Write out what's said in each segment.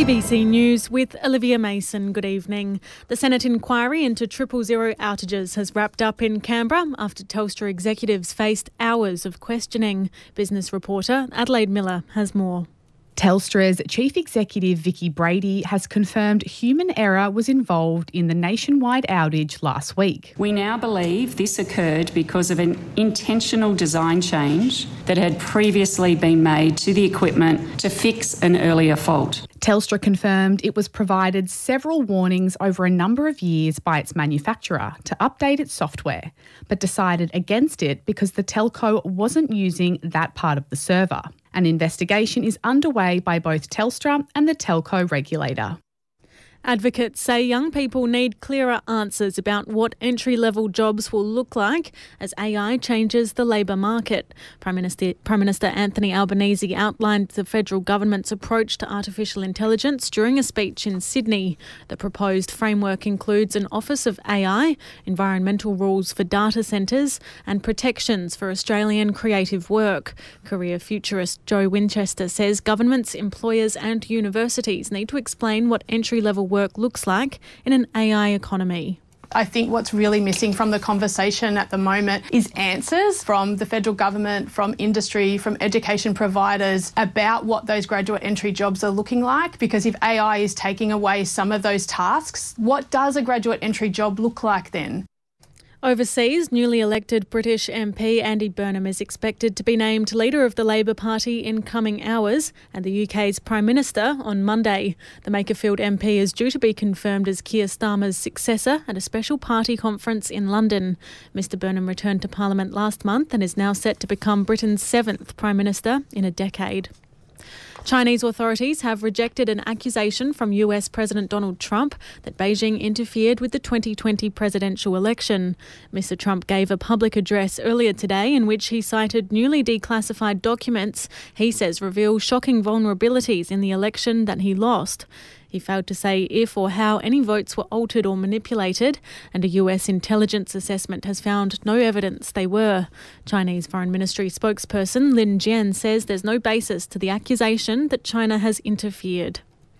ABC News with Olivia Mason. Good evening. The Senate inquiry into 000 outages has wrapped up in Canberra after Telstra executives faced hours of questioning. Business reporter Adelaide Miller has more. Telstra's Chief Executive Vicki Brady has confirmed human error was involved in the nationwide outage last week. We now believe this occurred because of an intentional design change that had previously been made to the equipment to fix an earlier fault. Telstra confirmed it was provided several warnings over a number of years by its manufacturer to update its software, but decided against it because the telco wasn't using that part of the server. An investigation is underway by both Telstra and the telco regulator. Advocates say young people need clearer answers about what entry-level jobs will look like as AI changes the labour market. Prime Minister Anthony Albanese outlined the federal government's approach to artificial intelligence during a speech in Sydney. The proposed framework includes an Office of AI, environmental rules for data centres and protections for Australian creative work. Career futurist Joe Winchester says governments, employers and universities need to explain what entry-level work looks like in an AI economy. I think what's really missing from the conversation at the moment is answers from the federal government, from industry, from education providers about what those graduate entry jobs are looking like. Because if AI is taking away some of those tasks, what does a graduate entry job look like then? Overseas, newly elected British MP Andy Burnham is expected to be named leader of the Labor Party in coming hours and the UK's Prime Minister on Monday. The Makerfield MP is due to be confirmed as Keir Starmer's successor at a special party conference in London. Mr Burnham returned to Parliament last month and is now set to become Britain's 7th Prime Minister in a decade. Chinese authorities have rejected an accusation from US President Donald Trump that Beijing interfered with the 2020 presidential election. Mr Trump gave a public address earlier today in which he cited newly declassified documents he says reveal shocking vulnerabilities in the election that he lost. He failed to say if or how any votes were altered or manipulated, and a US intelligence assessment has found no evidence they were. Chinese Foreign Ministry spokesperson Lin Jian says there's no basis to the accusation that China has interfered.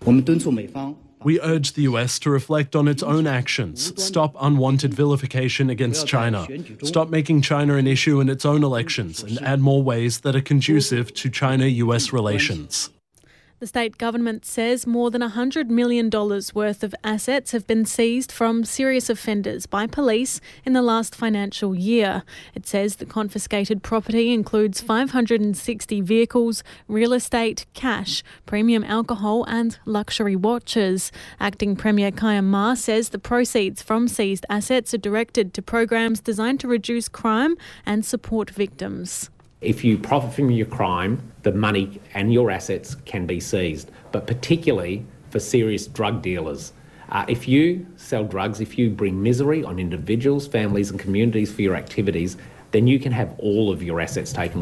We urge the US to reflect on its own actions, stop unwanted vilification against China, stop making China an issue in its own elections, and add more ways that are conducive to China-US relations. The state government says more than $100 million worth of assets have been seized from serious offenders by police in the last financial year. It says the confiscated property includes 560 vehicles, real estate, cash, premium alcohol and luxury watches. Acting Premier Kaya Ma says the proceeds from seized assets are directed to programs designed to reduce crime and support victims. If you profit from your crime, the money and your assets can be seized, but particularly for serious drug dealers. If you sell drugs, if you bring misery on individuals, families and communities for your activities, then you can have all of your assets taken.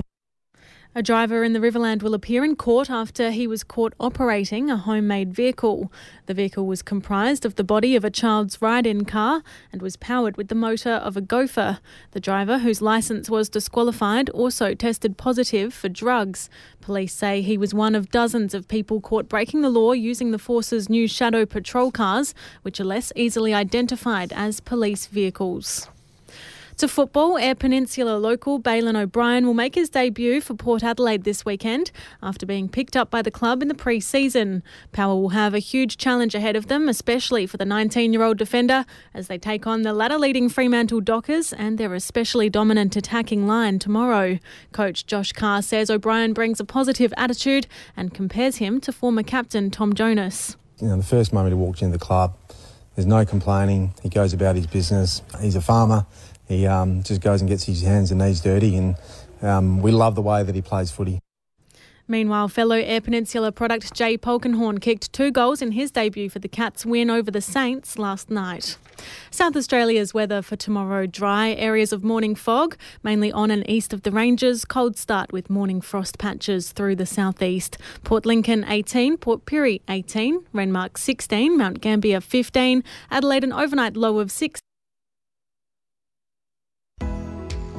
A driver in the Riverland will appear in court after he was caught operating a homemade vehicle. The vehicle was comprised of the body of a child's ride-in car and was powered with the motor of a gopher. The driver, whose licence was disqualified, also tested positive for drugs. Police say he was one of dozens of people caught breaking the law using the Force's new Shadow Patrol cars, which are less easily identified as police vehicles. To football, Eyre Peninsula local Bailyn O'Brien will make his debut for Port Adelaide this weekend after being picked up by the club in the pre-season. Power will have a huge challenge ahead of them, especially for the 19-year-old defender, as they take on the ladder-leading Fremantle Dockers and their especially dominant attacking line tomorrow. Coach Josh Carr says O'Brien brings a positive attitude and compares him to former captain Tom Jonas. The first moment he walked into the club, there's no complaining. He goes about his business. He's a farmer. He just goes and gets his hands and knees dirty, and we love the way that he plays footy. Meanwhile, fellow Eyre Peninsula product Jay Polkinghorne kicked 2 goals in his debut for the Cats' win over the Saints last night. South Australia's weather for tomorrow: dry, areas of morning fog, mainly on and east of the ranges. Cold start with morning frost patches through the southeast. Port Lincoln 18, Port Pirie 18, Renmark 16, Mount Gambier 15, Adelaide an overnight low of 6.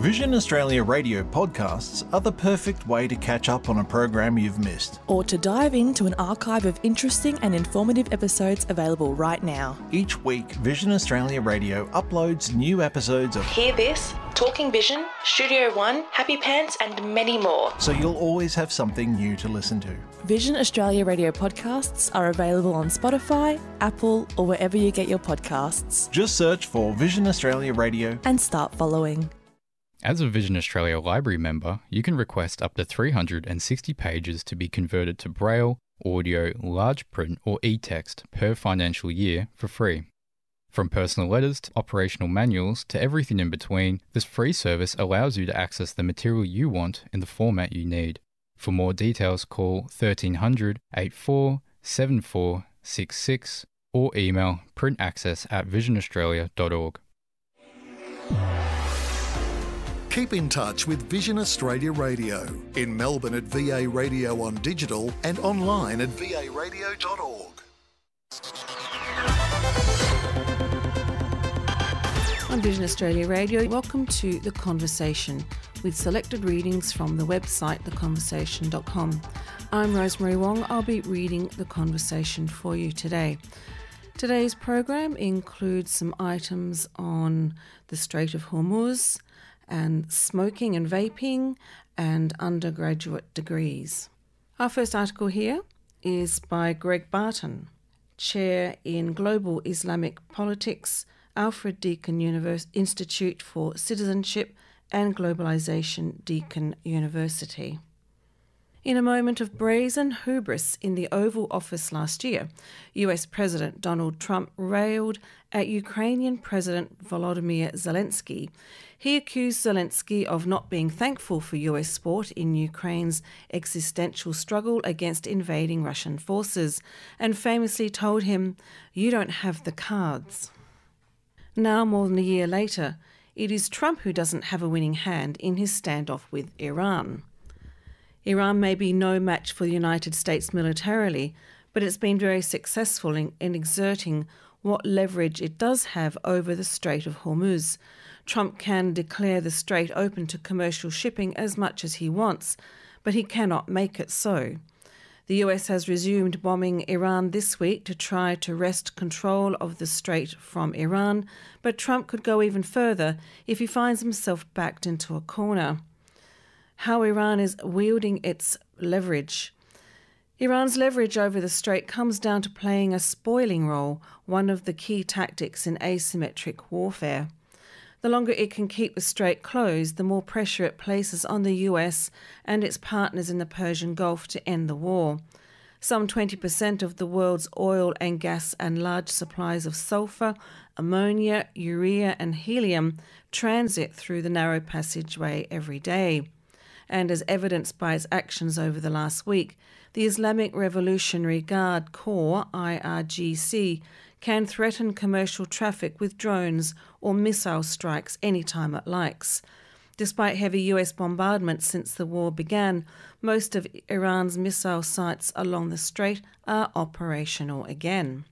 Vision Australia radio podcasts are the perfect way to catch up on a program you've missed. Or to dive into an archive of interesting and informative episodes available right now. Each week, Vision Australia Radio uploads new episodes of Hear This, Talking Vision, Studio One, Happy Pants and many more. So you'll always have something new to listen to. Vision Australia Radio podcasts are available on Spotify, Apple or wherever you get your podcasts. Just search for Vision Australia Radio and start following. As a Vision Australia Library member, you can request up to 360 pages to be converted to Braille, audio, large print or e-text per financial year for free. From personal letters to operational manuals to everything in between, this free service allows you to access the material you want in the format you need. For more details, call 1300 84 7466 or email printaccess@visionaustralia.org. Keep in touch with Vision Australia Radio in Melbourne at VA Radio on digital and online at varadio.org. On Vision Australia Radio, welcome to The Conversation with selected readings from the website theconversation.com. I'm Rosemary Wong. I'll be reading The Conversation for you today. Today's program includes some items on the Strait of Hormuz and smoking and vaping and undergraduate degrees. Our first article here is by Greg Barton, Chair in Global Islamic Politics, Alfred Deakin Institute for Citizenship and Globalization, Deakin University. In a moment of brazen hubris in the Oval Office last year, US President Donald Trump railed at Ukrainian President Volodymyr Zelensky. He accused Zelensky of not being thankful for US support in Ukraine's existential struggle against invading Russian forces, and famously told him, "You don't have the cards." Now, more than a year later, it is Trump who doesn't have a winning hand in his standoff with Iran. Iran may be no match for the United States militarily, but it's been very successful in exerting what leverage it does have over the Strait of Hormuz. Trump can declare the strait open to commercial shipping as much as he wants, but he cannot make it so. The US has resumed bombing Iran this week to try to wrest control of the strait from Iran, but Trump could go even further if he finds himself backed into a corner. How Iran is wielding its leverage. Iran's leverage over the strait comes down to playing a spoiling role, one of the key tactics in asymmetric warfare. The longer it can keep the strait closed, the more pressure it places on the US and its partners in the Persian Gulf to end the war. Some 20% of the world's oil and gas and large supplies of sulfur, ammonia, urea and helium transit through the narrow passageway every day. And as evidenced by its actions over the last week, the Islamic Revolutionary Guard Corps, IRGC, can threaten commercial traffic with drones or missile strikes anytime it likes. Despite heavy US bombardments since the war began, most of Iran's missile sites along the strait are operational again.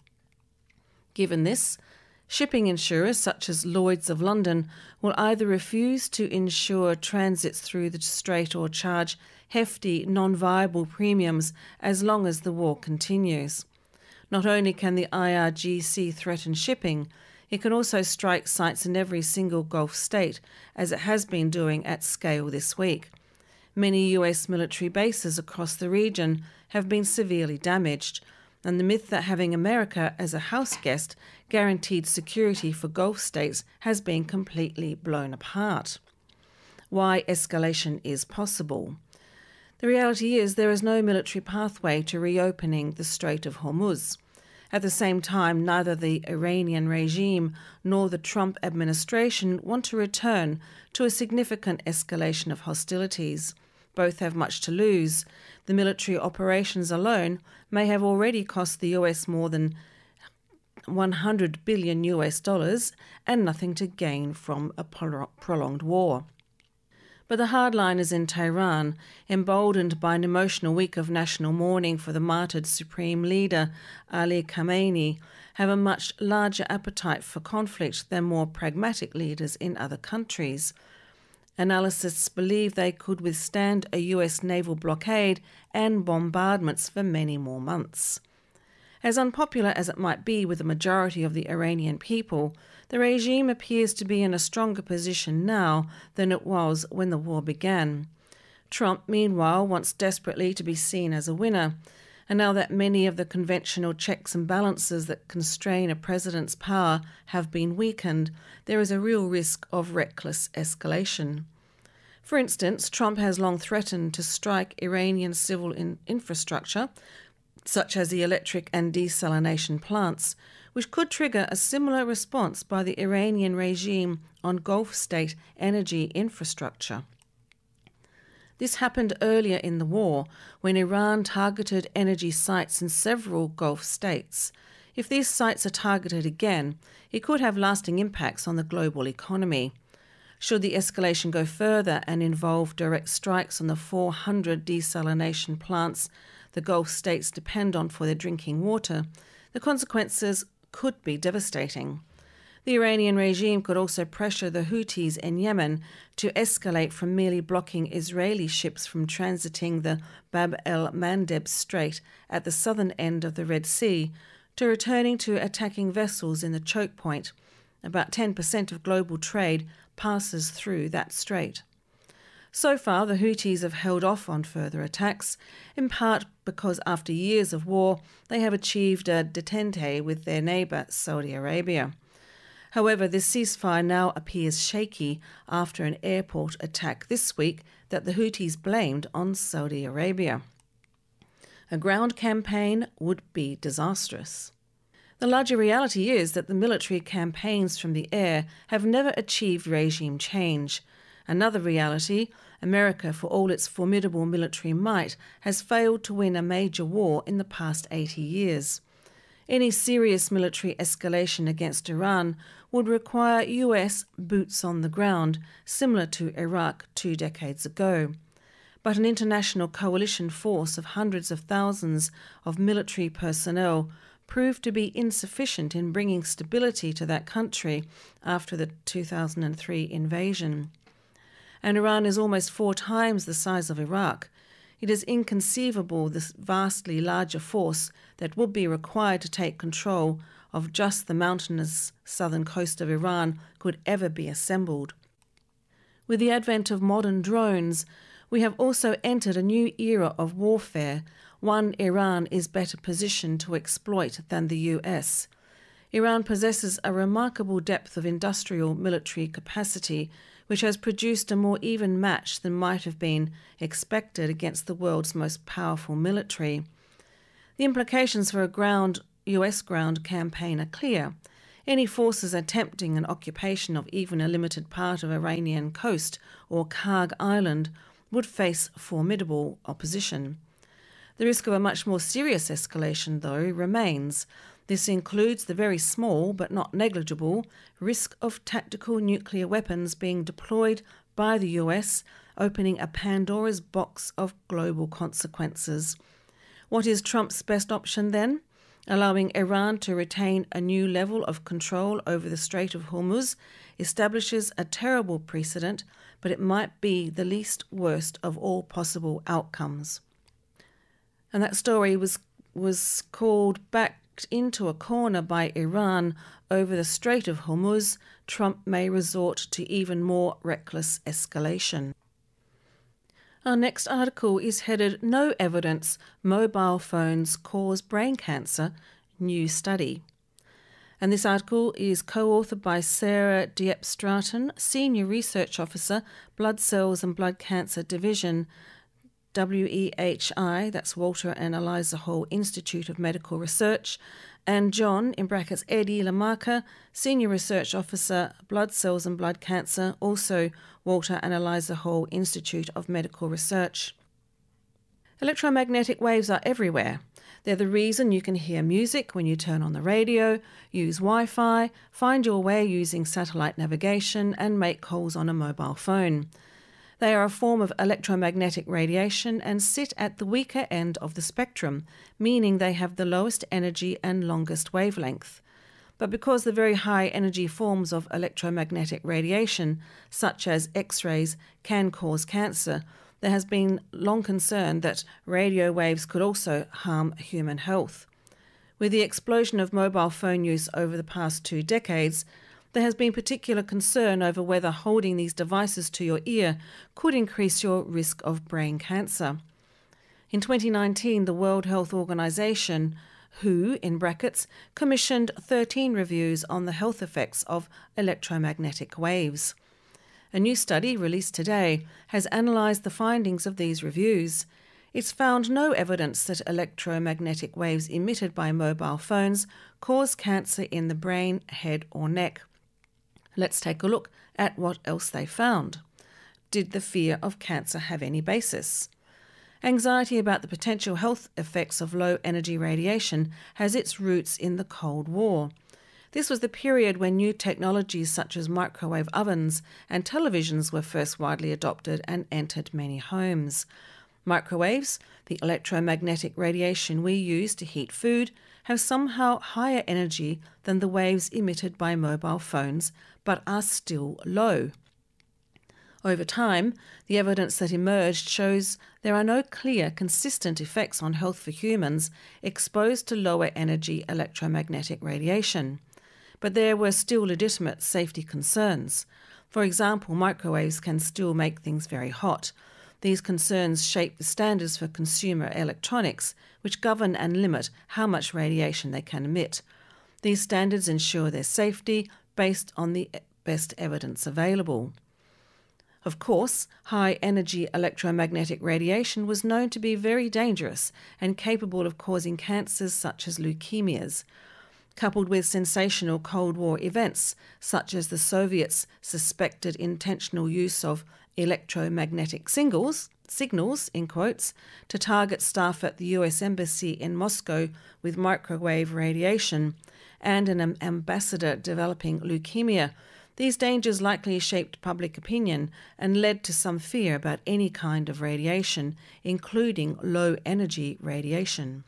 Given this, shipping insurers such as Lloyd's of London will either refuse to insure transits through the strait or charge hefty, non-viable premiums as long as the war continues. Not only can the IRGC threaten shipping, it can also strike sites in every single Gulf state, as it has been doing at scale this week. Many US military bases across the region have been severely damaged, and the myth that having America as a house guest guaranteed security for Gulf states has been completely blown apart. Why escalation is possible. The reality is there is no military pathway to reopening the Strait of Hormuz. At the same time, neither the Iranian regime nor the Trump administration want to return to a significant escalation of hostilities. Both have much to lose. The military operations alone may have already cost the US more than $100 billion and nothing to gain from a prolonged war. But the hardliners in Tehran, emboldened by an emotional week of national mourning for the martyred supreme leader Ali Khamenei, have a much larger appetite for conflict than more pragmatic leaders in other countries. Analysts believe they could withstand a US naval blockade and bombardments for many more months. As unpopular as it might be with the majority of the Iranian people, the regime appears to be in a stronger position now than it was when the war began. Trump, meanwhile, wants desperately to be seen as a winner, and now that many of the conventional checks and balances that constrain a president's power have been weakened, there is a real risk of reckless escalation. For instance, Trump has long threatened to strike Iranian civil infrastructure, such as the electric and desalination plants, which could trigger a similar response by the Iranian regime on Gulf state energy infrastructure. This happened earlier in the war, when Iran targeted energy sites in several Gulf states. If these sites are targeted again, it could have lasting impacts on the global economy. Should the escalation go further and involve direct strikes on the 400 desalination plants the Gulf states depend on for their drinking water, the consequences could be devastating. The Iranian regime could also pressure the Houthis in Yemen to escalate from merely blocking Israeli ships from transiting the Bab el-Mandeb Strait at the southern end of the Red Sea to returning to attacking vessels in the choke point. About 10% of global trade passes through that strait. So far, the Houthis have held off on further attacks, in part because after years of war, they have achieved a detente with their neighbour, Saudi Arabia. However, this ceasefire now appears shaky after an airport attack this week that the Houthis blamed on Saudi Arabia. A ground campaign would be disastrous. The larger reality is that the military campaigns from the air have never achieved regime change. Another reality, America, for all its formidable military might, has failed to win a major war in the past 80 years. Any serious military escalation against Iran would require US boots on the ground, similar to Iraq 2 decades ago. But an international coalition force of hundreds of thousands of military personnel proved to be insufficient in bringing stability to that country after the 2003 invasion. And Iran is almost 4 times the size of Iraq. It is inconceivable this vastly larger force that would be required to take control of just the mountainous southern coast of Iran could ever be assembled. With the advent of modern drones, we have also entered a new era of warfare, one Iran is better positioned to exploit than the US. Iran possesses a remarkable depth of industrial military capacity, which has produced a more even match than might have been expected against the world's most powerful military. The implications for a US ground campaign are clear. Any forces attempting an occupation of even a limited part of Iranian coast or Karg Island would face formidable opposition. The risk of a much more serious escalation, though, remains. This includes the very small, but not negligible, risk of tactical nuclear weapons being deployed by the US, opening a Pandora's box of global consequences. What is Trump's best option then? Allowing Iran to retain a new level of control over the Strait of Hormuz establishes a terrible precedent, but it might be the least worst of all possible outcomes. And that story was called Backed into a Corner by Iran over the Strait of Hormuz. Trump may resort to even more reckless escalation. Our next article is headed No Evidence, Mobile Phones Cause Brain Cancer, New Study. And this article is co-authored by Sarah Diep-Stratton, Senior Research Officer, Blood Cells and Blood Cancer Division, WEHI, that's Walter and Eliza Hall Institute of Medical Research, and John, in brackets Eddie Lamarca, Senior Research Officer, Blood Cells and Blood Cancer, also Walter and Eliza Hall Institute of Medical Research. Electromagnetic waves are everywhere. They're the reason you can hear music when you turn on the radio, use Wi-Fi, find your way using satellite navigation, and make calls on a mobile phone. They are a form of electromagnetic radiation and sit at the weaker end of the spectrum, meaning they have the lowest energy and longest wavelength. but because the very high energy forms of electromagnetic radiation, such as X-rays, can cause cancer, there has been long concern that radio waves could also harm human health. With the explosion of mobile phone use over the past 2 decades, there has been particular concern over whether holding these devices to your ear could increase your risk of brain cancer. In 2019, the World Health Organization, WHO, in brackets, commissioned 13 reviews on the health effects of electromagnetic waves. A new study released today has analysed the findings of these reviews. It's found no evidence that electromagnetic waves emitted by mobile phones cause cancer in the brain, head or neck. Let's take a look at what else they found. Did the fear of cancer have any basis? Anxiety about the potential health effects of low-energy radiation has its roots in the Cold War. This was the period when new technologies such as microwave ovens and televisions were first widely adopted and entered many homes. Microwaves, the electromagnetic radiation we use to heat food, have somehow higher energy than the waves emitted by mobile phones, but are still low. Over time, the evidence that emerged shows there are no clear, consistent effects on health for humans exposed to lower energy electromagnetic radiation. But there were still legitimate safety concerns. For example, microwaves can still make things very hot. These concerns shape the standards for consumer electronics, which govern and limit how much radiation they can emit. These standards ensure their safety based on the best evidence available. Of course, high-energy electromagnetic radiation was known to be very dangerous and capable of causing cancers such as leukemias. Coupled with sensational Cold War events, such as the Soviets' suspected intentional use of electromagnetic signals, in quotes, to target staff at the US Embassy in Moscow with microwave radiation, and an ambassador developing leukemia, these dangers likely shaped public opinion and led to some fear about any kind of radiation, including low-energy radiation.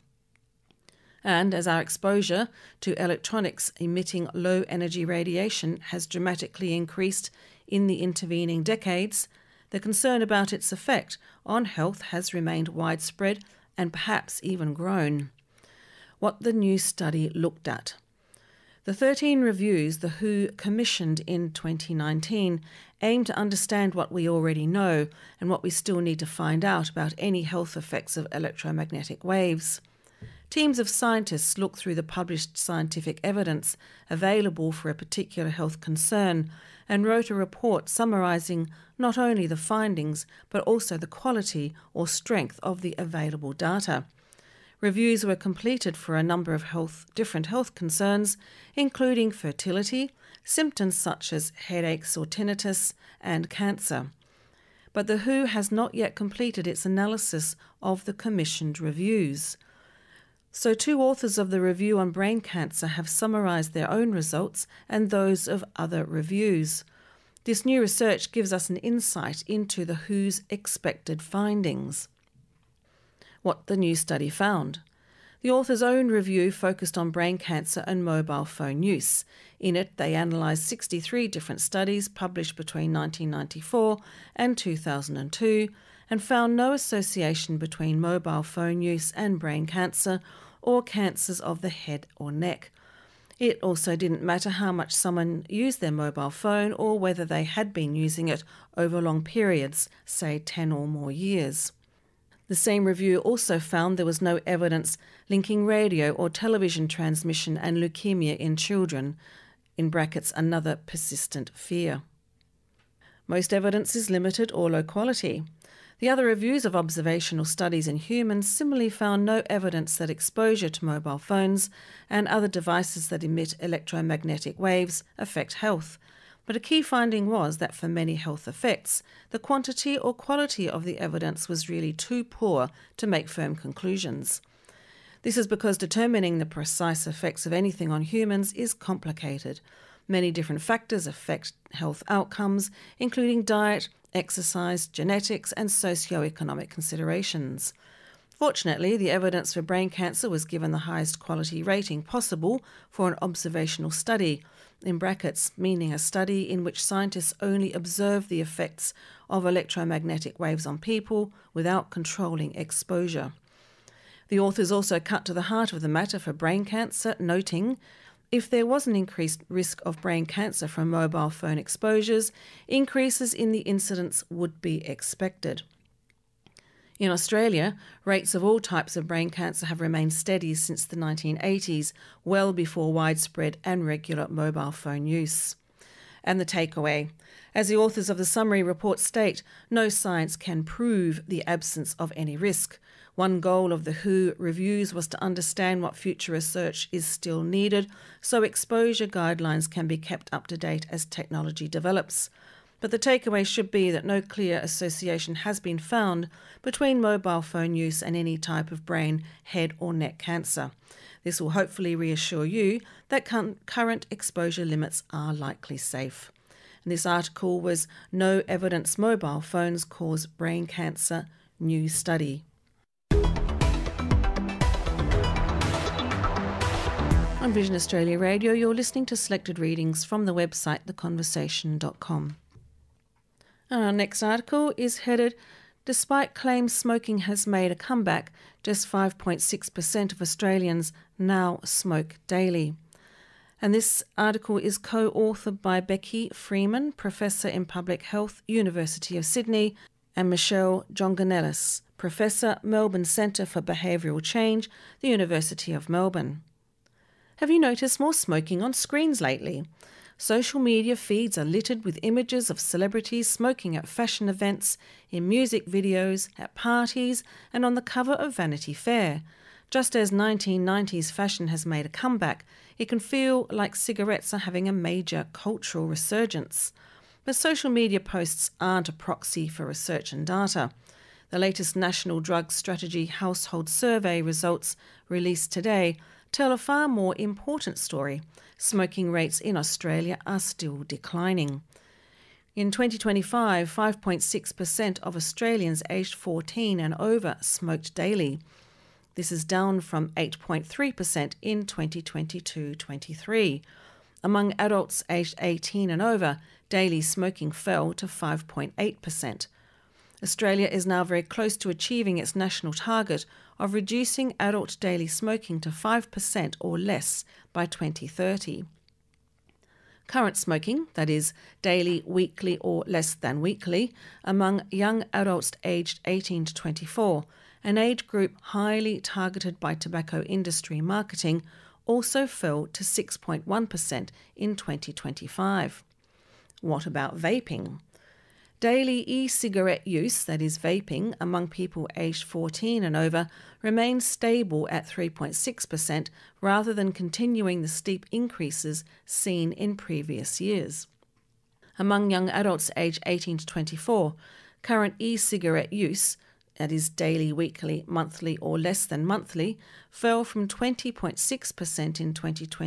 And as our exposure to electronics emitting low-energy radiation has dramatically increased in the intervening decades, the concern about its effect on health has remained widespread and perhaps even grown. What the new study looked at. The 13 reviews the WHO commissioned in 2019 aim to understand what we already know and what we still need to find out about any health effects of electromagnetic waves. Teams of scientists look through the published scientific evidence available for a particular health concern and wrote a report summarising not only the findings but also the quality or strength of the available data. Reviews were completed for a number of different health concerns, including fertility, symptoms such as headaches or tinnitus, and cancer. But the WHO has not yet completed its analysis of the commissioned reviews. So 2 authors of the review on brain cancer have summarised their own results and those of other reviews. This new research gives us an insight into the WHO's expected findings. What the new study found. The author's own review focused on brain cancer and mobile phone use. In it, they analysed 63 different studies published between 1994 and 2002 and found no association between mobile phone use and brain cancer or cancers of the head or neck. It also didn't matter how much someone used their mobile phone or whether they had been using it over long periods, say 10 or more years. The same review also found there was no evidence linking radio or television transmission and leukemia in children, in brackets another persistent fear. Most evidence is limited or low quality. The other reviews of observational studies in humans similarly found no evidence that exposure to mobile phones and other devices that emit electromagnetic waves affect health. But a key finding was that for many health effects, the quantity or quality of the evidence was really too poor to make firm conclusions. This is because determining the precise effects of anything on humans is complicated. Many different factors affect health outcomes, including diet, exercise, genetics, and socio-economic considerations. Fortunately, the evidence for brain cancer was given the highest quality rating possible for an observational study, in brackets, meaning a study in which scientists only observe the effects of electromagnetic waves on people without controlling exposure. The authors also cut to the heart of the matter for brain cancer, noting if there was an increased risk of brain cancer from mobile phone exposures, increases in the incidence would be expected. In Australia, rates of all types of brain cancer have remained steady since the 1980s, well before widespread and regular mobile phone use. And the takeaway. As the authors of the summary report state, no science can prove the absence of any risk. One goal of the WHO reviews was to understand what future research is still needed, so exposure guidelines can be kept up to date as technology develops. But the takeaway should be that no clear association has been found between mobile phone use and any type of brain, head or neck cancer. This will hopefully reassure you that current exposure limits are likely safe. And this article was No Evidence Mobile Phones Cause Brain Cancer, New Study. On Vision Australia Radio, you're listening to selected readings from the website theconversation.com. Our next article is headed, Despite claims smoking has made a comeback, just 5.6% of Australians now smoke daily. And this article is co-authored by Becky Freeman, Professor in Public Health, University of Sydney, and Michelle Jonganellis, Professor, Melbourne Centre for Behavioural Change, the University of Melbourne. Have you noticed more smoking on screens lately? Social media feeds are littered with images of celebrities smoking at fashion events, in music videos, at parties, and on the cover of Vanity Fair. Just as 1990s fashion has made a comeback, it can feel like cigarettes are having a major cultural resurgence. But social media posts aren't a proxy for research and data. The latest National Drug Strategy Household Survey results, released today, tell a far more important story. Smoking rates in Australia are still declining. In 2025, 5.6% of Australians aged 14 and over smoked daily. This is down from 8.3% in 2022-23. Among adults aged 18 and over, daily smoking fell to 5.8%. Australia is now very close to achieving its national target of reducing adult daily smoking to 5% or less by 2030. Current smoking, that is, daily, weekly or less than weekly, among young adults aged 18 to 24, an age group highly targeted by tobacco industry marketing, also fell to 6.1% in 2025. What about vaping? Daily e-cigarette use, that is vaping, among people aged 14 and over remains stable at 3.6% rather than continuing the steep increases seen in previous years. Among young adults aged 18 to 24, current e-cigarette use, that is daily, weekly, monthly or less than monthly, fell from 20.6% in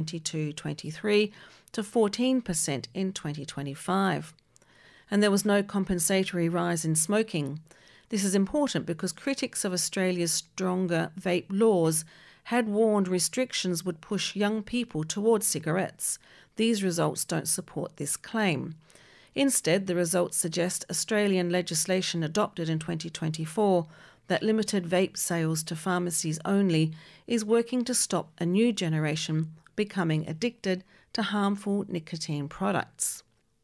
2022-23 to 14% in 2025. And there was no compensatory rise in smoking. This is important because critics of Australia's stronger vape laws had warned restrictions would push young people towards cigarettes. These results don't support this claim. Instead, the results suggest Australian legislation adopted in 2024 that limited vape sales to pharmacies only is working to stop a new generation becoming addicted to harmful nicotine products.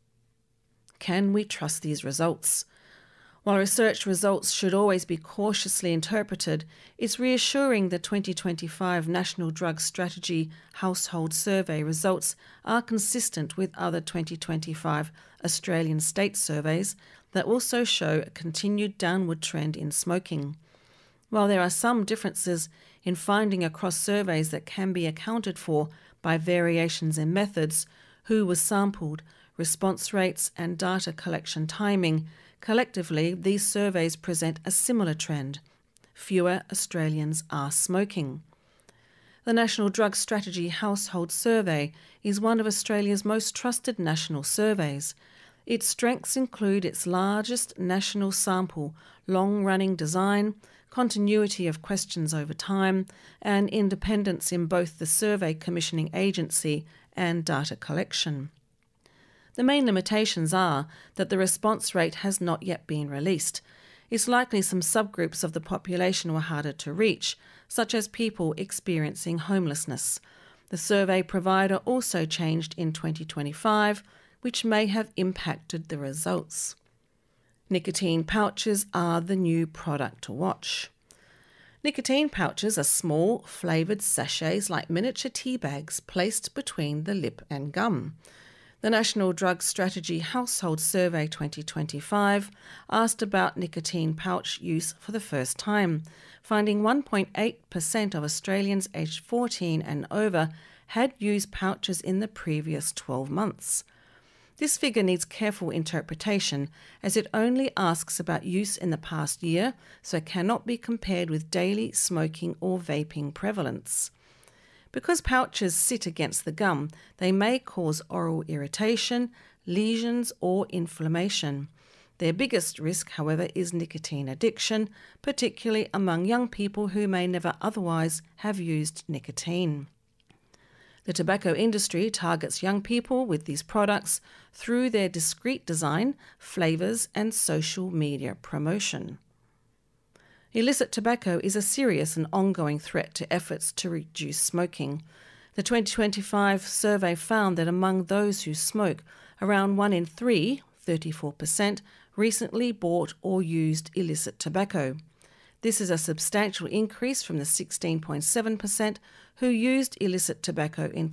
Can we trust these results? While research results should always be cautiously interpreted, it's reassuring the 2025 National Drug Strategy Household Survey results are consistent with other 2025 Australian state surveys that also show a continued downward trend in smoking. While there are some differences in finding across surveys that can be accounted for by variations in methods, who was sampled, response rates and data collection timing, collectively these surveys present a similar trend. Fewer Australians are smoking. The National Drug Strategy Household Survey is one of Australia's most trusted national surveys. Its strengths include its largest national sample, long-running design, continuity of questions over time, and independence in both the survey commissioning agency and data collection. The main limitations are that the response rate has not yet been released. It's likely some subgroups of the population were harder to reach, such as people experiencing homelessness. The survey provider also changed in 2025, which may have impacted the results. Nicotine pouches are the new product to watch. Nicotine pouches are small, flavoured sachets like miniature tea bags placed between the lip and gum. The National Drug Strategy Household Survey 2025 asked about nicotine pouch use for the first time, finding 1.8% of Australians aged 14 and over had used pouches in the previous 12 months. This figure needs careful interpretation as it only asks about use in the past year, so it cannot be compared with daily smoking or vaping prevalence. Because pouches sit against the gum, they may cause oral irritation, lesions or inflammation. Their biggest risk, however, is nicotine addiction, particularly among young people who may never otherwise have used nicotine. The tobacco industry targets young people with these products through their discreet design, flavours and social media promotion. Illicit tobacco is a serious and ongoing threat to efforts to reduce smoking. The 2025 survey found that among those who smoke, around 1 in 3, 34%, recently bought or used illicit tobacco. This is a substantial increase from the 16.7% who used illicit tobacco in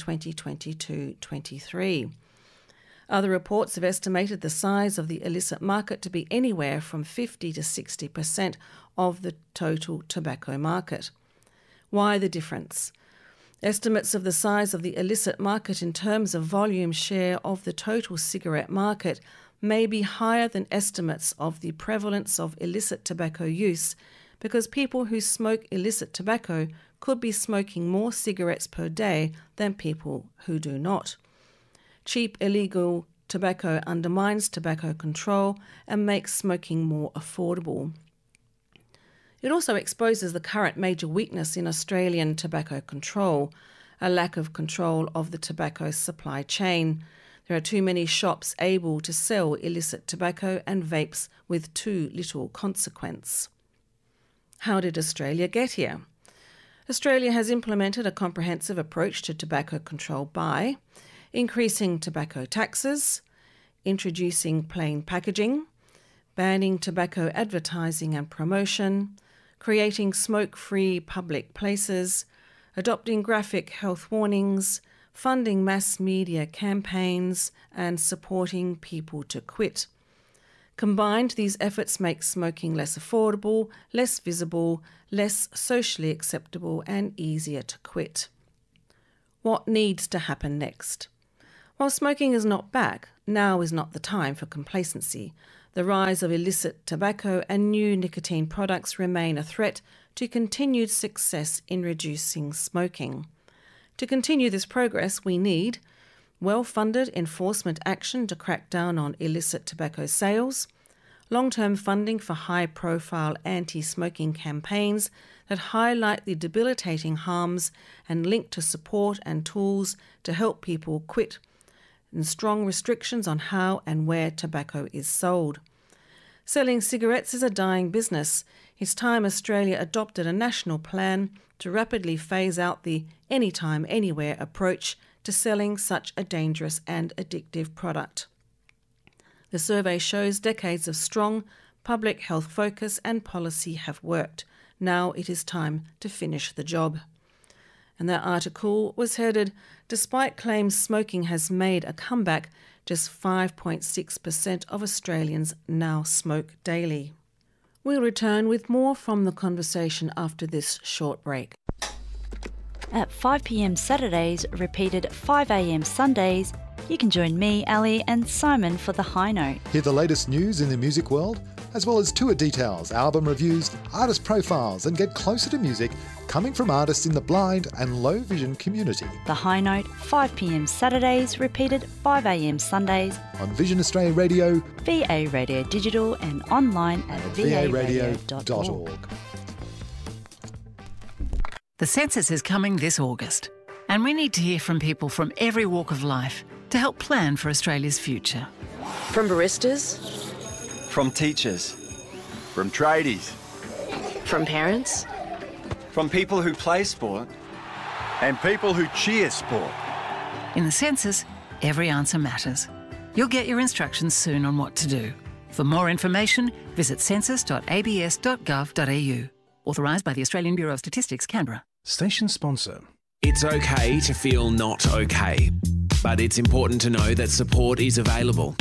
2022-23. Other reports have estimated the size of the illicit market to be anywhere from 50 to 60% of the total tobacco market. Why the difference? Estimates of the size of the illicit market in terms of volume share of the total cigarette market may be higher than estimates of the prevalence of illicit tobacco use, because people who smoke illicit tobacco could be smoking more cigarettes per day than people who do not. Cheap illegal tobacco undermines tobacco control and makes smoking more affordable. It also exposes the current major weakness in Australian tobacco control, a lack of control of the tobacco supply chain. There are too many shops able to sell illicit tobacco and vapes with too little consequence. How did Australia get here? Australia has implemented a comprehensive approach to tobacco control by increasing tobacco taxes, introducing plain packaging, banning tobacco advertising and promotion, creating smoke-free public places, adopting graphic health warnings, funding mass media campaigns, and supporting people to quit. Combined, these efforts make smoking less affordable, less visible, less socially acceptable, and easier to quit. What needs to happen next? While smoking is not back, now is not the time for complacency. The rise of illicit tobacco and new nicotine products remain a threat to continued success in reducing smoking. To continue this progress, we need well-funded enforcement action to crack down on illicit tobacco sales, long-term funding for high-profile anti-smoking campaigns that highlight the debilitating harms and link to support and tools to help people quit, and strong restrictions on how and where tobacco is sold. Selling cigarettes is a dying business. It's time Australia adopted a national plan to rapidly phase out the anytime, anywhere approach to selling such a dangerous and addictive product. The survey shows decades of strong public health focus and policy have worked. Now it is time to finish the job. And that article was headed, despite claims smoking has made a comeback, just 5.6% of Australians now smoke daily. We'll return with more from the conversation after this short break. At 5 p.m. Saturdays, repeated at 5 a.m. Sundays, you can join me, Ali, and Simon for The High Note. Hear the latest news in the music world, as well as tour details, album reviews, artist profiles, and get closer to music coming from artists in the blind and low vision community. The High Note, 5 p.m. Saturdays, repeated 5 a.m. Sundays. On Vision Australia Radio, VA Radio Digital, and online at varadio.org. The census is coming this August, and we need to hear from people from every walk of life to help plan for Australia's future. From baristas, from teachers, from tradies, from parents, from people who play sport, and people who cheer sport. In the census, every answer matters. You'll get your instructions soon on what to do. For more information, visit census.abs.gov.au. Authorised by the Australian Bureau of Statistics, Canberra. Station sponsor. It's okay to feel not okay, but it's important to know that support is available.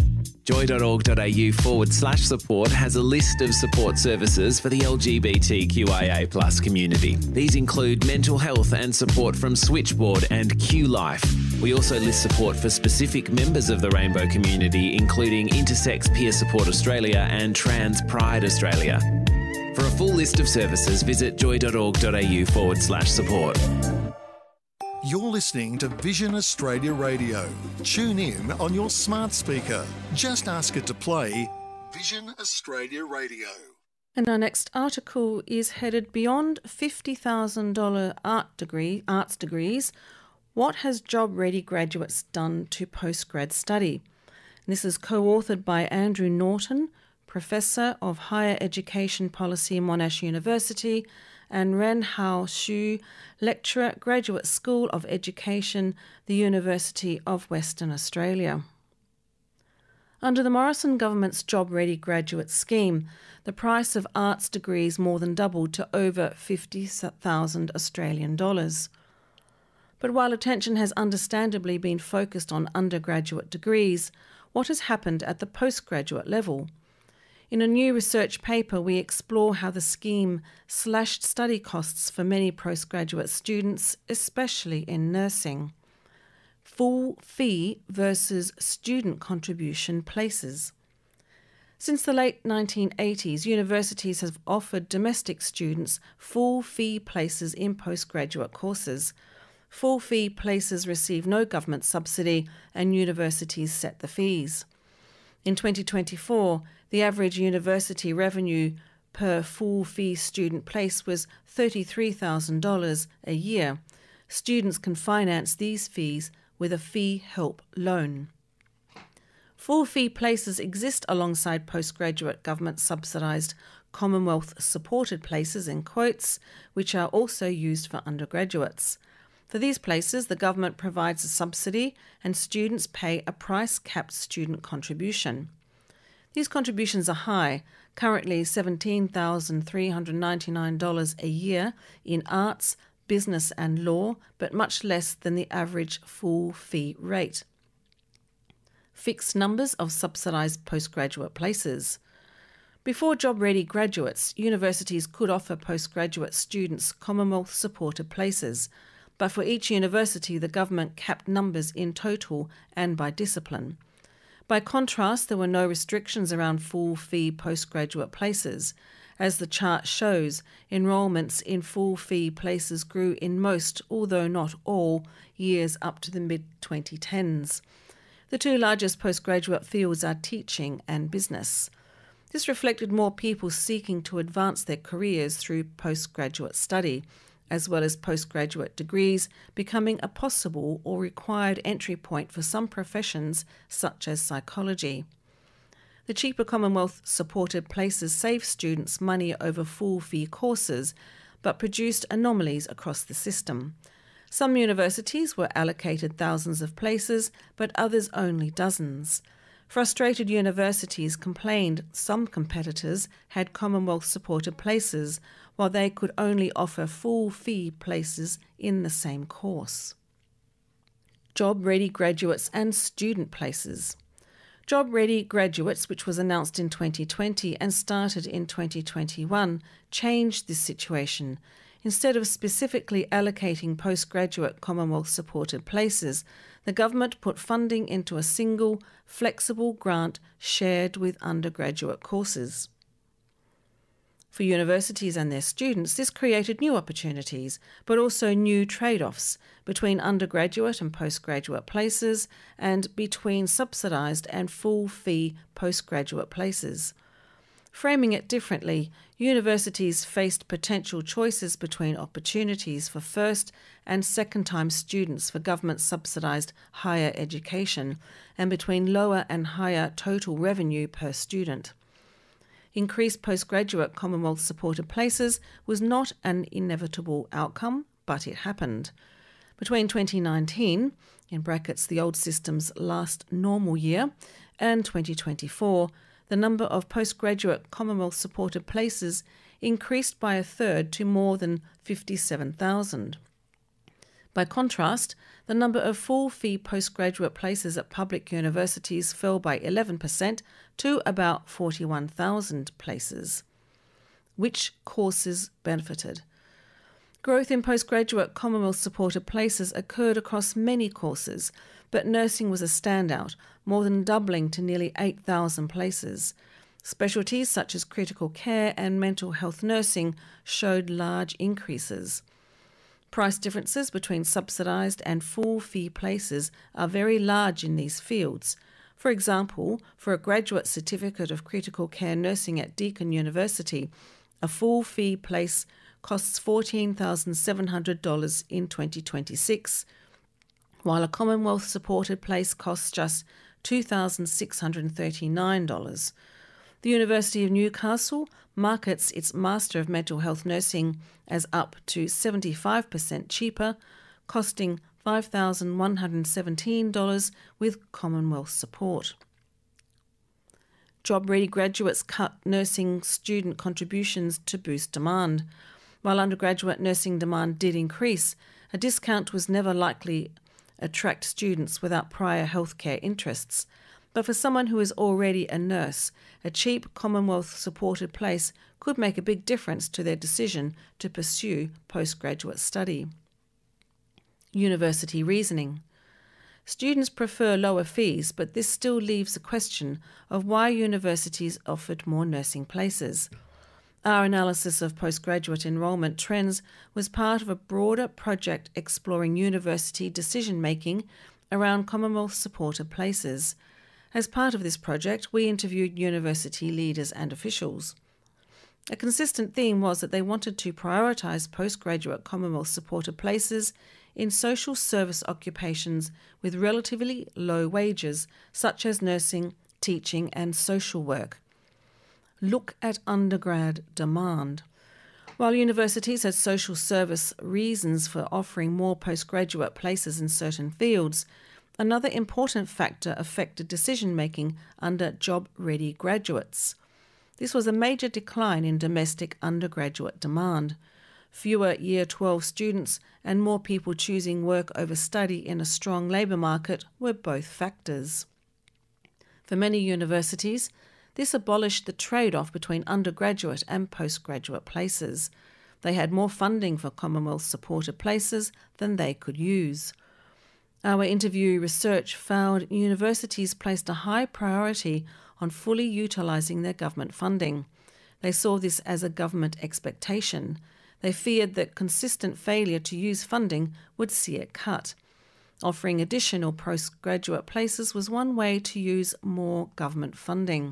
Joy.org.au/support has a list of support services for the LGBTQIA+ community. These include mental health and support from Switchboard and Q Life. We also list support for specific members of the rainbow community, including Intersex Peer Support Australia and Trans Pride Australia. For a full list of services, visit joy.org.au/support. You're listening to Vision Australia Radio. Tune in on your smart speaker. Just ask it to play Vision Australia Radio. And our next article is headed Beyond $50,000 arts degrees. What has Job Ready graduates done to postgrad study? And this is co-authored by Andrew Norton, Professor of Higher Education Policy, Monash University, and Ren Hao Xu, Lecturer, Graduate School of Education, the University of Western Australia. Under the Morrison government's Job Ready graduate scheme, the price of arts degrees more than doubled to over 50,000 Australian dollars. But while attention has understandably been focused on undergraduate degrees, what has happened at the postgraduate level? In a new research paper, we explore how the scheme slashed study costs for many postgraduate students, especially in nursing. Full fee versus student contribution places. Since the late 1980s, universities have offered domestic students full fee places in postgraduate courses. Full fee places receive no government subsidy, and universities set the fees. In 2024, the average university revenue per full fee student place was $33,000 a year. Students can finance these fees with a fee help loan. Full fee places exist alongside postgraduate government subsidised Commonwealth supported places in quotes, which are also used for undergraduates. For these places, the government provides a subsidy and students pay a price-capped student contribution. These contributions are high, currently $17,399 a year in arts, business and law, but much less than the average full fee rate. Fixed numbers of subsidised postgraduate places. Before Job Ready graduates, universities could offer postgraduate students Commonwealth supported places, but for each university the government capped numbers in total and by discipline. By contrast, there were no restrictions around full fee postgraduate places. As the chart shows, enrolments in full fee places grew in most, although not all, years up to the mid-2010s. The two largest postgraduate fields are teaching and business. This reflected more people seeking to advance their careers through postgraduate study, as well as postgraduate degrees becoming a possible or required entry point for some professions such as psychology. The cheaper Commonwealth-supported places saved students money over full-fee courses, but produced anomalies across the system. Some universities were allocated thousands of places, but others only dozens. Frustrated universities complained some competitors had Commonwealth-supported places, while they could only offer full-fee places in the same course. Job Ready graduates and student places. Job Ready graduates, which was announced in 2020 and started in 2021, changed this situation. Instead of specifically allocating postgraduate Commonwealth-supported places, the government put funding into a single, flexible grant shared with undergraduate courses. For universities and their students, this created new opportunities, but also new trade-offs between undergraduate and postgraduate places and between subsidised and full-fee postgraduate places. Framing it differently, universities faced potential choices between opportunities for first and second-time students for government-subsidised higher education and between lower and higher total revenue per student. Increased postgraduate Commonwealth-supported places was not an inevitable outcome, but it happened. Between 2019, in brackets the old system's last normal year, and 2024, the number of postgraduate Commonwealth-supported places increased by a third to more than 57,000. By contrast, the number of full-fee postgraduate places at public universities fell by 11% to about 41,000 places. Which courses benefited? Growth in postgraduate Commonwealth-supported places occurred across many courses, but nursing was a standout, more than doubling to nearly 8,000 places. Specialties such as critical care and mental health nursing showed large increases. Price differences between subsidised and full-fee places are very large in these fields. For example, for a graduate certificate of critical care nursing at Deakin University, a full-fee place costs $14,700 in 2026, while a Commonwealth-supported place costs just $2,639. The University of Newcastle markets its Master of Mental Health Nursing as up to 75% cheaper, costing $5,117 with Commonwealth support. Job-ready graduates cut nursing student contributions to boost demand. While undergraduate nursing demand did increase, a discount was never likely to attract students without prior healthcare interests. But for someone who is already a nurse, a cheap Commonwealth-supported place could make a big difference to their decision to pursue postgraduate study. University reasoning. Students prefer lower fees, but this still leaves a question of why universities offered more nursing places. Our analysis of postgraduate enrolment trends was part of a broader project exploring university decision-making around Commonwealth-supported places. As part of this project, we interviewed university leaders and officials. A consistent theme was that they wanted to prioritise postgraduate Commonwealth-supported places in social service occupations with relatively low wages, such as nursing, teaching and social work. Look at undergrad demand. While universities had social service reasons for offering more postgraduate places in certain fields, another important factor affected decision-making under job-ready graduates. This was a major decline in domestic undergraduate demand. Fewer Year 12 students and more people choosing work over study in a strong labour market were both factors. For many universities, this abolished the trade-off between undergraduate and postgraduate places. They had more funding for Commonwealth-supported places than they could use. Our interview research found universities placed a high priority on fully utilising their government funding. They saw this as a government expectation. They feared that consistent failure to use funding would see it cut. Offering additional postgraduate places was one way to use more government funding.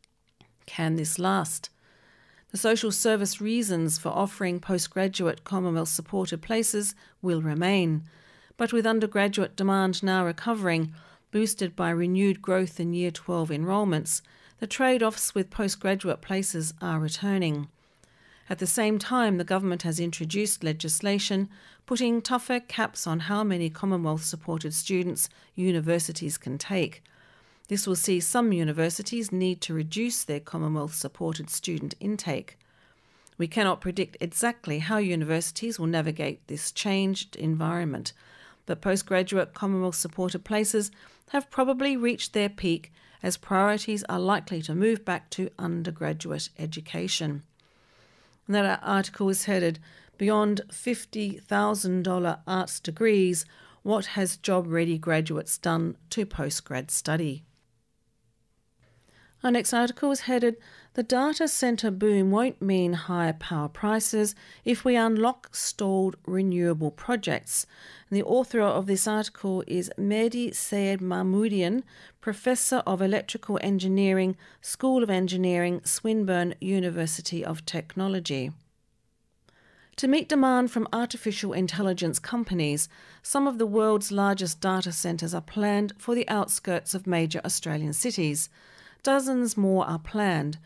Can this last? The social service reasons for offering postgraduate Commonwealth-supported places will remain, but with undergraduate demand now recovering, boosted by renewed growth in Year 12 enrolments, the trade-offs with postgraduate places are returning. At the same time, the government has introduced legislation putting tougher caps on how many Commonwealth-supported students universities can take. This will see some universities need to reduce their Commonwealth-supported student intake. We cannot predict exactly how universities will navigate this changed environment, but postgraduate Commonwealth-supported places have probably reached their peak as priorities are likely to move back to undergraduate education. And that article is headed, Beyond $50,000 Arts Degrees, What Has Job-Ready Graduates Done to Postgrad Study? Our next article is headed, The data centre boom won't mean higher power prices if we unlock stalled renewable projects. And the author of this article is Mehdi Sayed Mahmoudian, Professor of Electrical Engineering, School of Engineering, Swinburne University of Technology. To meet demand from artificial intelligence companies, some of the world's largest data centres are planned for the outskirts of major Australian cities. Dozens more are planned.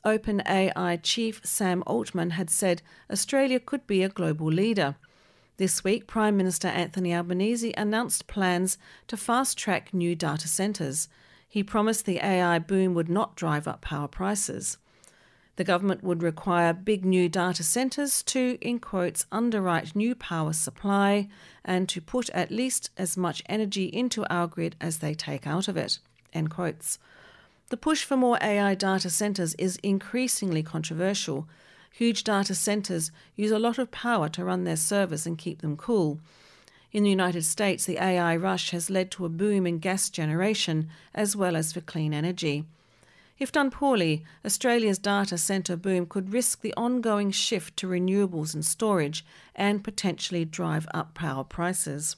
OpenAI chief Sam Altman had said Australia could be a global leader. This week, Prime Minister Anthony Albanese announced plans to fast-track new data centres. He promised the AI boom would not drive up power prices. The government would require big new data centres to, in quotes, underwrite new power supply and to put at least as much energy into our grid as they take out of it, end quotes. The push for more AI data centres is increasingly controversial. Huge data centres use a lot of power to run their servers and keep them cool. In the United States, the AI rush has led to a boom in gas generation as well as for clean energy. If done poorly, Australia's data centre boom could risk the ongoing shift to renewables and storage and potentially drive up power prices.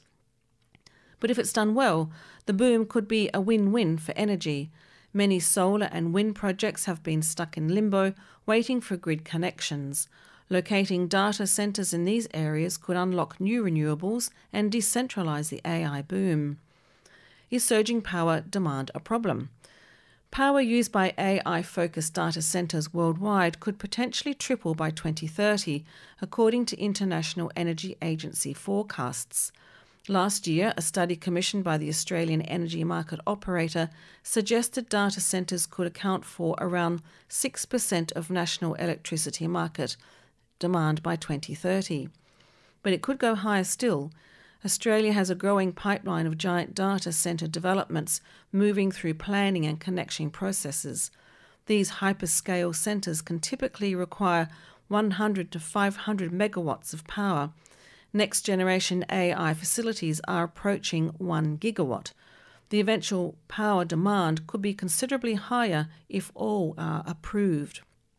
But if it's done well, the boom could be a win-win for energy. Many solar and wind projects have been stuck in limbo, waiting for grid connections. Locating data centres in these areas could unlock new renewables and decentralise the AI boom. Is surging power demand a problem? Power used by AI-focused data centres worldwide could potentially triple by 2030, according to International Energy Agency forecasts. Last year, a study commissioned by the Australian Energy Market Operator suggested data centres could account for around 6% of national electricity market demand by 2030. But it could go higher still. Australia has a growing pipeline of giant data centre developments moving through planning and connection processes. These hyperscale centres can typically require 100 to 500 megawatts of power. Next-generation AI facilities are approaching 1 gigawatt. The eventual power demand could be considerably higher if all are approved.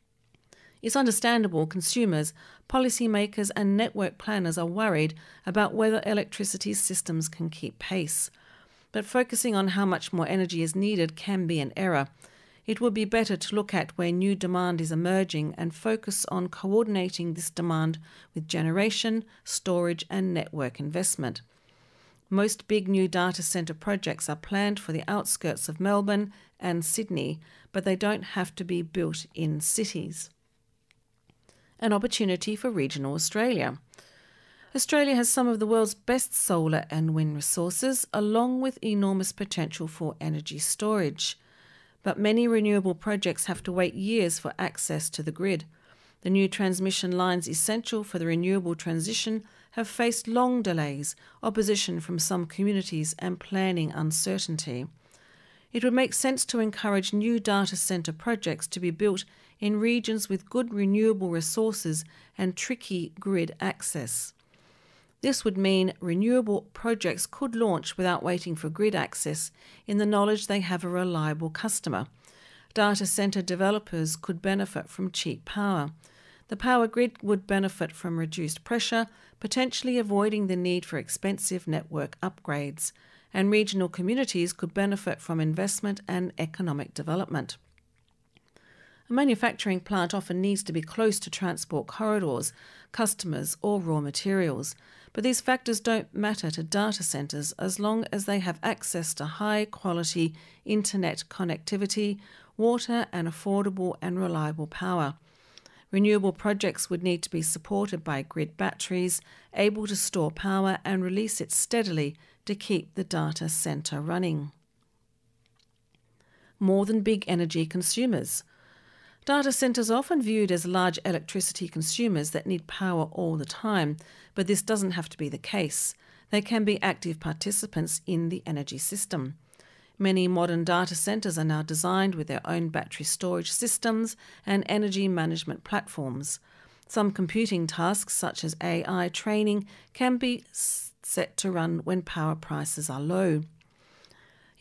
It's understandable consumers, policymakers and network planners are worried about whether electricity systems can keep pace. But focusing on how much more energy is needed can be an error. It would be better to look at where new demand is emerging and focus on coordinating this demand with generation, storage and network investment. Most big new data centre projects are planned for the outskirts of Melbourne and Sydney, but they don't have to be built in cities. An opportunity for regional Australia. Australia has some of the world's best solar and wind resources, along with enormous potential for energy storage. But many renewable projects have to wait years for access to the grid. The new transmission lines essential for the renewable transition have faced long delays, opposition from some communities and planning uncertainty. It would make sense to encourage new data centre projects to be built in regions with good renewable resources and tricky grid access. This would mean renewable projects could launch without waiting for grid access in the knowledge they have a reliable customer. Data centre developers could benefit from cheap power. The power grid would benefit from reduced pressure, potentially avoiding the need for expensive network upgrades, and regional communities could benefit from investment and economic development. A manufacturing plant often needs to be close to transport corridors, customers or raw materials, but these factors don't matter to data centres as long as they have access to high-quality internet connectivity, water and affordable and reliable power. Renewable projects would need to be supported by grid batteries, able to store power and release it steadily to keep the data centre running. More than big energy consumers. Data centres are often viewed as large electricity consumers that need power all the time, but this doesn't have to be the case. They can be active participants in the energy system. Many modern data centres are now designed with their own battery storage systems and energy management platforms. Some computing tasks, such as AI training, can be set to run when power prices are low.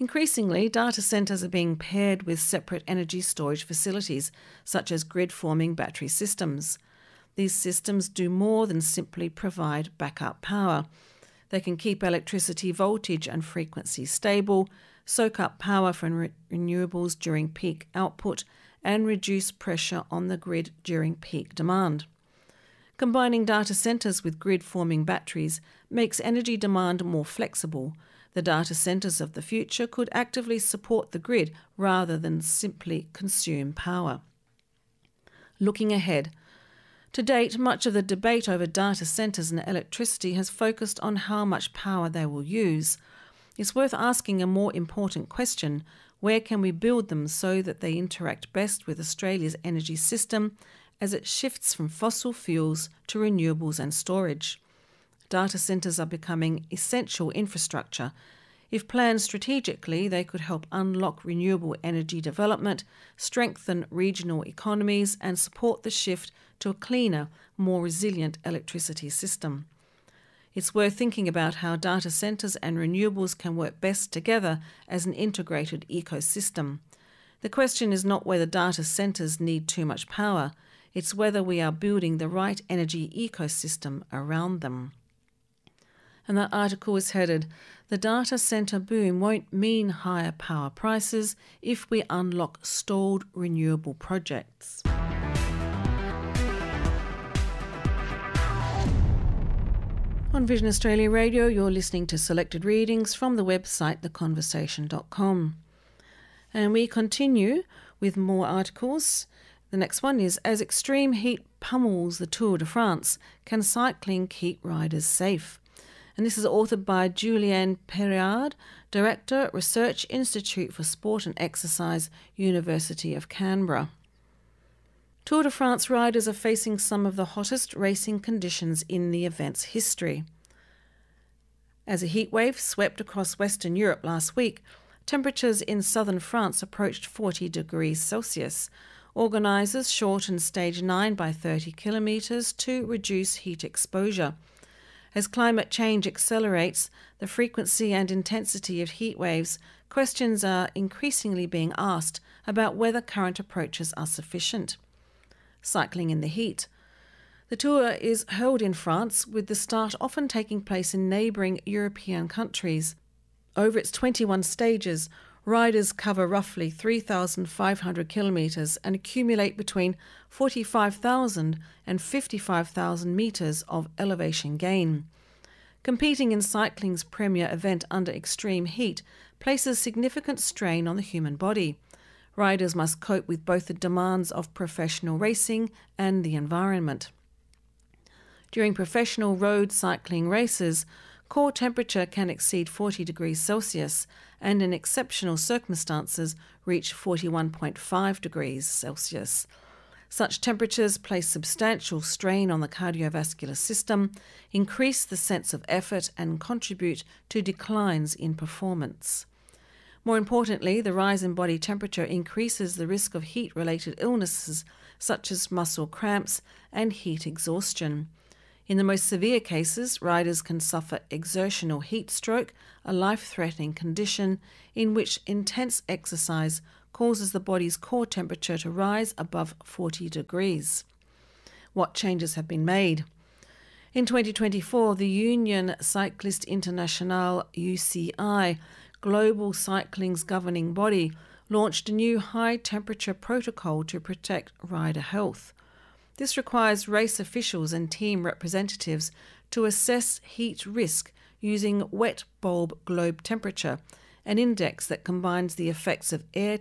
Increasingly, data centres are being paired with separate energy storage facilities, such as grid-forming battery systems. These systems do more than simply provide backup power. They can keep electricity voltage and frequency stable, soak up power from renewables during peak output, and reduce pressure on the grid during peak demand. Combining data centres with grid-forming batteries makes energy demand more flexible. The data centres of the future could actively support the grid rather than simply consume power. Looking ahead, to date, much of the debate over data centres and electricity has focused on how much power they will use. It's worth asking a more important question: where can we build them so that they interact best with Australia's energy system as it shifts from fossil fuels to renewables and storage? Data centres are becoming essential infrastructure. If planned strategically, they could help unlock renewable energy development, strengthen regional economies, and support the shift to a cleaner, more resilient electricity system. It's worth thinking about how data centres and renewables can work best together as an integrated ecosystem. The question is not whether data centres need too much power, it's whether we are building the right energy ecosystem around them. And that article is headed, "The data centre boom won't mean higher power prices if we unlock stalled renewable projects." On Vision Australia Radio, you're listening to selected readings from the website theconversation.com. And we continue with more articles. The next one is, "As extreme heat pummels the Tour de France, can cycling keep riders safe?" And this is authored by Julianne Perriard, Director, Research Institute for Sport and Exercise, University of Canberra. Tour de France riders are facing some of the hottest racing conditions in the event's history. As a heatwave swept across Western Europe last week, temperatures in southern France approached 40 degrees Celsius. Organisers shortened Stage 9 by 30 kilometres to reduce heat exposure. As climate change accelerates the frequency and intensity of heat waves, questions are increasingly being asked about whether current approaches are sufficient. Cycling in the heat. The Tour is held in France, with the start often taking place in neighbouring European countries. Over its 21 stages, riders cover roughly 3,500 kilometres and accumulate between 45,000 and 55,000 metres of elevation gain. Competing in cycling's premier event under extreme heat places significant strain on the human body. Riders must cope with both the demands of professional racing and the environment. During professional road cycling races, core temperature can exceed 40 degrees Celsius and in exceptional circumstances reach 41.5 degrees Celsius. Such temperatures place substantial strain on the cardiovascular system, increase the sense of effort, and contribute to declines in performance. More importantly, the rise in body temperature increases the risk of heat-related illnesses such as muscle cramps and heat exhaustion. In the most severe cases, riders can suffer exertional heat stroke, a life-threatening condition in which intense exercise causes the body's core temperature to rise above 40 degrees. What changes have been made? In 2024, the Union Cycliste Internationale (UCI), global cycling's governing body, launched a new high-temperature protocol to protect rider health. This requires race officials and team representatives to assess heat risk using wet bulb globe temperature, an index that combines the effects of air